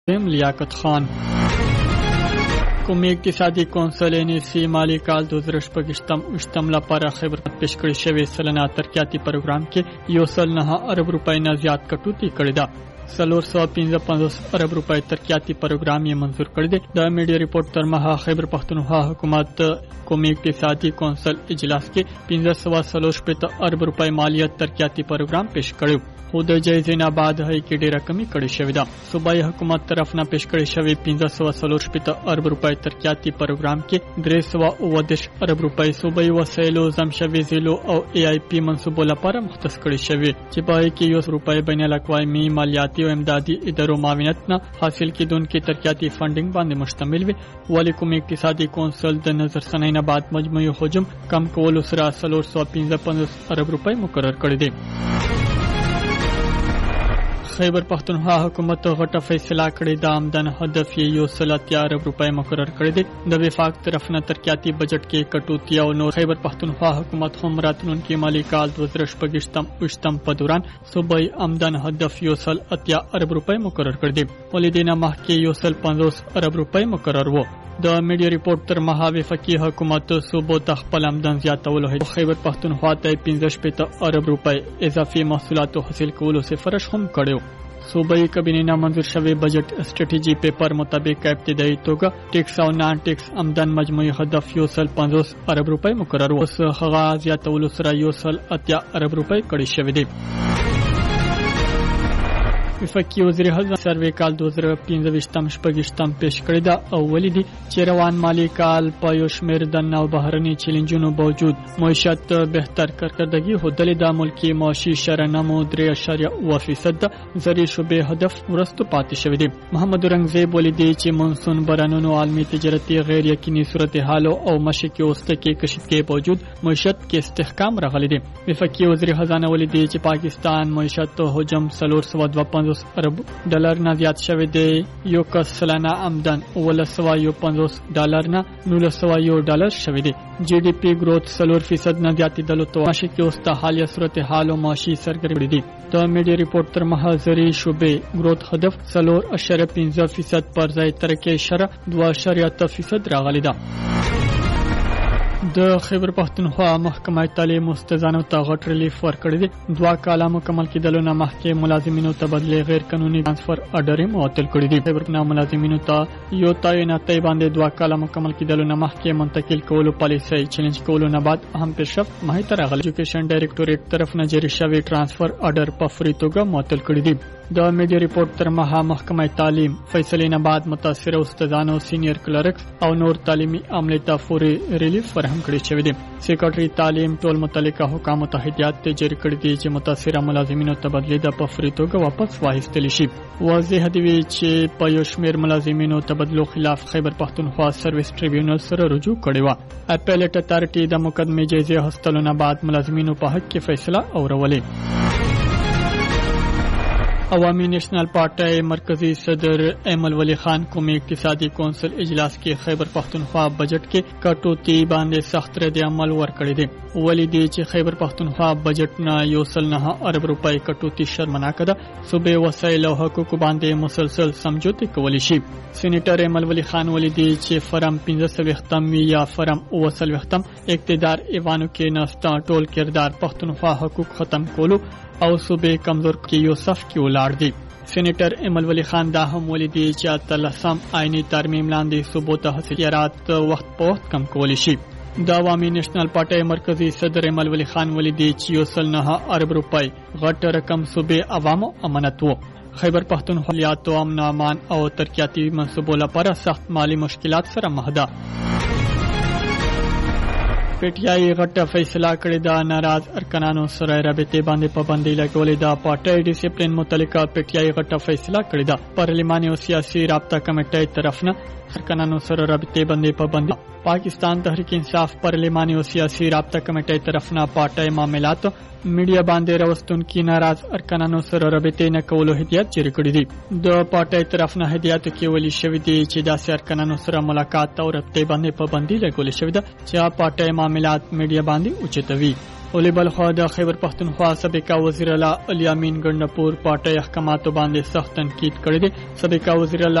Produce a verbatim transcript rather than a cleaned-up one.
لیاقت خان. قومي اقتصادي کونسل ان اس سی مالی کال دو زره شپږشتم اوشتم لپاره خبر پیش کړی شوی سلنه ترقیاتي پروګرام کې یو سل نه ارب روپۍ نه زیات کټوتی کړی دا. څلور سوه پنځه پنځوس ارب روپۍ ترقیاتي پروګرام یې منظور کړی دی. د میډیا ریپورت تر مها خیبر پښتونخوا حکومت قومي اقتصادي کونسل اجلاس کې پنځه سوه څلور شپېته ارب روپۍ مالیت ترقیاتي پروګرام پیش کړی. خو د جایزې نه بعد هي کې ډېره کمی کړې شوې ده. صوبایي حکومت طرف نه پیش کړی شوی پنځه سوه څلور شپېته ارب روپۍ ترقیاتي پروګرام کې درې سوه اووه دېرش ارب روپۍ صوبایي وسایلو زمشوي ضلعو او ای آی پی منصوبو لپاره مختص کړی شوی چې په هغې کې یو روپۍ بین الاقوامي مالیاتي او امدادي ادارو معاونت نه حاصل کېدونکي ترقیاتي فنډینګ باندې مشتمل وي. ولې قومي اقتصادي کونسل د نظرثنۍ نه بعد مجموعي حجم کم کولو سره څلور سوه پنځه پنځوس ارب روپۍ مقرر کړی دی. خیبر پښتونخوا حکومت غټه فیصله کړې د آمدن هدف یې یو سل اتیا ارب روپۍ مقرر کړی دی. د وفاق طرف نه ترقیاتي بجټ کې کټوتي او نور. خیبر پښتونخوا حکومت هم راتلونکي مالي کال دوه زره شپږشتم اوشتم په دوران صوبایي آمدن هدف یو سل اتیا ارب روپۍ مقرر کړی دی. ولې دې نه مخکې یو سل پنځوس ارب روپۍ مقرر و. د میډیا ریپورت تر مها وفاقي حکومت صوبو ته خپل آمدن زیاتولو هڅه. خیبر پښتونخوا ته پنځه شپېته ارب روپۍ اضافي محصولاتو حاصل کولو سفارش هم کړو. صوبایي کابینې نه منظور شوی بجټ استراتیجي پیپر مطابق ابتدایي توګه ټیکس او نان ټیکس آمدن مجموعي هدف یو سل پنځوس ارب روپۍ مقرر و. اوس هغه زیاتولو سره یو سل اتیا ارب روپۍ کړی شوی دی. وفاقي وزیر اعظم سروې کال دوه زره پنځه ویشتم شپږشتم پیش کړی دا او ولې دي چې روان مالي کال په یو شمېر د نو بهرني چیلنجونو باوجود معیشت بهتر کارکردګي هودلې د ملکی معاشي شرنمو درې اعشاریه اوه فیصد د زری شوبې هدف ورستو پاتې شوی دی. محمد رنگزیب ولې دي چې مونسون بارانونو عالمي تجارتي غیر یقیني صورتحال او مشکې اوسته کې کشف کې باوجود معیشت کې استحکام راغلی دی. وفاقي وزیر خزانه ولې دي چې پاکستان معیشت حجم څلور سوه دوه پنځوس ارب ډالر نه زیات شوی دی. یو کس سلانه آمدن اوولس سوه یو پنځوس ډالر نه نولس سوه یو ډالر شوی دی. جی ډي پی ګروت څلور فیصد نه زیاتېدلو ته مشکې اوسته حالیه صورتحال او معاشي سرګرمي دي. د میډیا ریپورت تر مها زری شوبې ګروت هدف څلور اعشاریه پنځه فیصد پر ځای ترکیه اشاره دوه اعشاریه اته فیصد راغلی ده. د خیبر پښتونخوا محکمه تعلیم مستزانو ته غټ ریلیف ورکړی دی. دوه کاله مکمل کېدلو نه مخکې ملازمینو تبادله غیر قانوني ترانسفر اډر یې معطل کړی دی. خیبر نه ملازمینو ته یو تعیناتي باندې دوه کاله مکمل کېدلو نه مخکې منتقل کولو پالیسي چیلنج کولو نه بعد اهم پیشرفت مهي تر غل ایجوکیشن ډایریکټوریټ طرف نه جاری شوی ترانسفر اډر په فوري توګه معطل کړی دی. د میډیا ریپورت تر مها محکمه تعلیم فیصله نه بعد متاثر استادانو سینیئر کلرکس او نور تعلیمي عمله ته فوري ریلیف فراهم کړی شوی دی. سیکریټري تعلیم ټول متعلقه حکامو ته هدایت جاری کړی دی چې متاثره ملازمینو تبادله د په فوري توګه واپس واخیستل شي. واضح دی چې په یو شمېر ملازمینو تبادلو خلاف خیبر پښتونخوا سرویس ټریبیونل سره رجوع کړې و. اپیلیټ اتارټي د مقدمې جایزې اخیستلو نه بعد ملازمینو په حق کې فیصله اورولې. عوامي نېشنل پارټۍ مرکزی صدر ایمل ولی خان قومي اقتصادي کونسل اجلاس کې خیبر پښتونخوا بجټ کې کټوتی باندې سخت رد عمل ورکړی دی. ولې دی چې خیبر پښتونخوا بجټ نه یو سل نه ارب روپۍ کټوتی شرمناکه ده. صوبې وسایل او حقوق باندې مسلسل سمجوتي کولی شي. سېنیټر ایمل ولی خان ولې دی چې فرم پنځه سویختم یا فرم اوه سلویختم اقتدار ایوانو کې نستا ټول کردار پښتونخوا حقوق ختم کولو او صوبې کمزور کې یو صف کې ولاړ دي. سېنیټر ایمل ولی خان دا هم ولې دی چې اتلسم آئینی ترمیم لاندې صوبو ته اختیارات وخت په وخت کم کولی شي. د عوامي نېشنل پارټۍ مرکزی صدر ایمل ولی خان ولې دی چې یو سل نه ارب روپۍ غټ رقم صوبې عوامو امانت وو. خیبر پښتونخوا ریاستو امن امان او ترقیاتي منصوبو لپاره سخت مالی مشکلات سره مخ ده. پیټیای غټه فیصله کړې ده. ناراض ارکانانو سره رابطې باندې پابندي لګولې ده. پارټۍ ډیسپلین متعلقه پیټیای غټه فیصله کړې ده. پارلماني او سیاسي رابطه کمیټې طرف نه ارکانانو سره رابطې باندې پابندي. پاکستان تحریک انصاف پارلماني او سیاسي رابطه کمیټې طرف نه پارټۍ معاملات میډیا باندې راوستونکي ناراض ارکانانو سره رابطې نه کولو هدایت جاری کړی دی. د پارټۍ طرف نه هدایت کې ویلي شوی دی چې داسې ارکانانو سره ملاقات او رابطې باندې پابندي لګولې شوې ده چې پارټۍ معاملات میډیا باندې اوچتوي. ولې بل خو د خیبر پښتونخوا سابقه وزیر اعلی الیامین ګندپور پارټي احکاماتو باندې سخت تنقید کړی دی. سابقه وزیر اعلی